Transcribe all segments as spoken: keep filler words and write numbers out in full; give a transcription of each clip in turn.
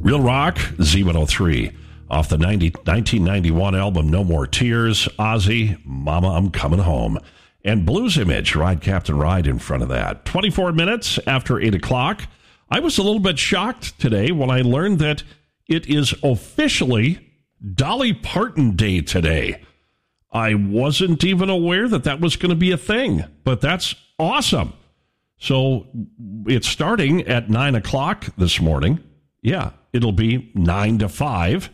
Real Rock, Z one oh three. Off the ninety, nineteen ninety-one album No More Tears, Ozzy, Mama, I'm Coming Home. And Blues Image, Ride Captain Ride in front of that. twenty-four minutes after eight o'clock. I was a little bit shocked today when I learned that it is officially Dolly Parton Day today. I wasn't even aware that that was going to be a thing, but that's awesome. So it's starting at nine o'clock this morning. Yeah, it'll be nine to five.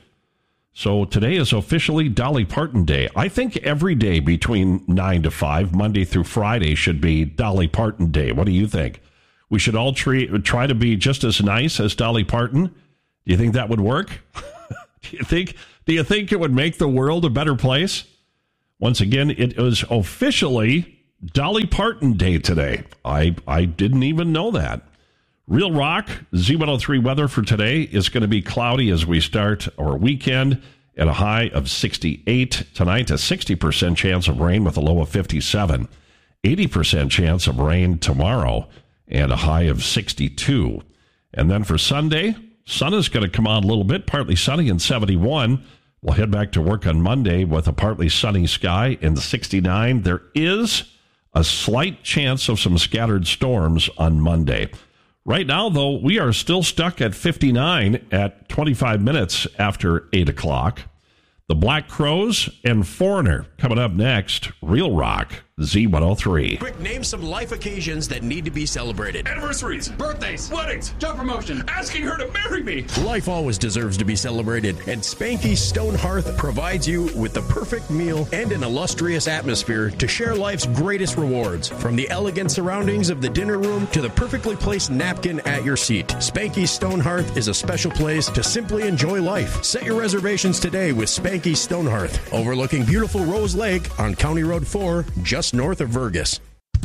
So today is officially Dolly Parton Day. I think every day between nine to five, Monday through Friday, should be Dolly Parton Day. What do you think? We should all treat, try to be just as nice as Dolly Parton. Do you think that would work? do you think? Do you think it would make the world a better place? Once again, it is officially Dolly Parton Day today. I, I didn't even know that. Real Rock, Z one oh three weather for today is going to be cloudy as we start our weekend at a high of sixty-eight. Tonight, a sixty percent chance of rain with a low of fifty-seven. eighty percent chance of rain tomorrow and a high of sixty-two. And then for Sunday, sun is going to come on a little bit, partly sunny and seventy-one. We'll head back to work on Monday with a partly sunny sky and sixty-nine. There is a slight chance of some scattered storms on Monday. Right now, though, we are still stuck at fifty-nine at twenty-five minutes after eight o'clock. The Black Crowes and Foreigner coming up next. Real Rock, Z one oh three. Quick, name some life occasions that need to be celebrated. Anniversaries, birthdays, weddings, job promotion, asking her to marry me. Life always deserves to be celebrated, and Spanky Stone Hearth provides you with the perfect meal and an illustrious atmosphere to share life's greatest rewards. From the elegant surroundings of the dinner room to the perfectly placed napkin at your seat, Spanky Stone Hearth is a special place to simply enjoy life. Set your reservations today with Spanky Stone Hearth, overlooking beautiful Rose Lake on County Road four, just north of Vergas.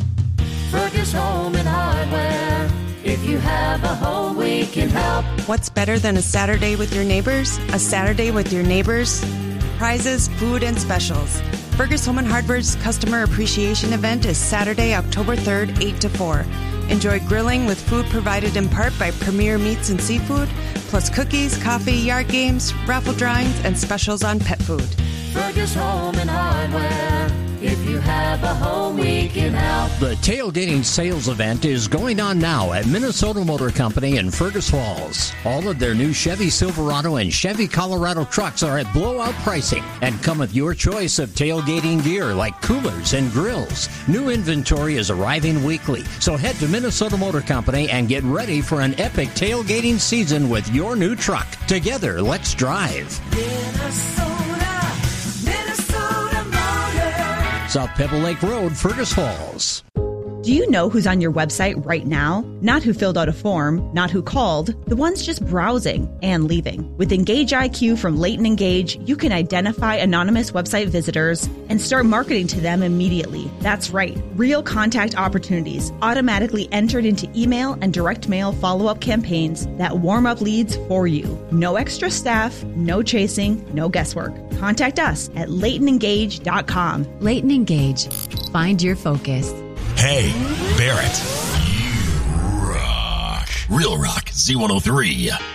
Vergas Home and Hardware. If you have a home, we can help. What's better than a Saturday with your neighbors? A Saturday with your neighbors? Prizes, food, and specials. Vergas Home and Hardware's Customer Appreciation Event is Saturday, October third, eight to four. Enjoy grilling with food provided in part by Premier Meats and Seafood, plus cookies, coffee, yard games, raffle drawings, and specials on pet food. Vergas Home and Hardware. If you have a home, we can help. The tailgating sales event is going on now at Minnesota Motor Company in Fergus Falls. All of their new Chevy Silverado and Chevy Colorado trucks are at blowout pricing and come with your choice of tailgating gear like coolers and grills. New inventory is arriving weekly, so head to Minnesota Motor Company and get ready for an epic tailgating season with your new truck. Together, let's drive. Minnesota. South Pebble Lake Road, Fergus Falls. Do you know who's on your website right now? Not who filled out a form, not who called, the ones just browsing and leaving. With Engage I Q from Leighton Engage, you can identify anonymous website visitors and start marketing to them immediately. That's right, real contact opportunities automatically entered into email and direct mail follow-up campaigns that warm up leads for you. No extra staff, no chasing, no guesswork. Contact us at leighton engage dot com. Leighton Engage. Find your focus. Hey, Barrett. You rock. Real Rock, Z one oh three.